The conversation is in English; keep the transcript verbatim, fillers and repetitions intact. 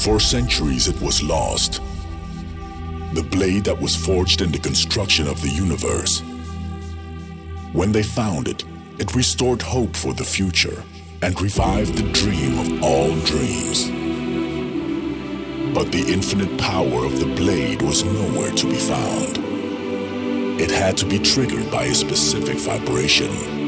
For centuries it was lost. The blade that was forged in the construction of the universe. When they found it, it restored hope for the future and revived the dream of all dreams. But the infinite power of the blade was nowhere to be found. It had to be triggered by a specific vibration.